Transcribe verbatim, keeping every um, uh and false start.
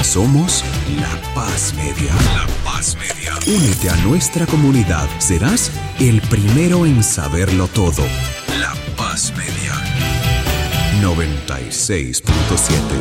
somos La Paz Media. La Paz Media. Únete a nuestra comunidad. Serás el primero en saberlo todo. La Paz Media. noventa y seis punto siete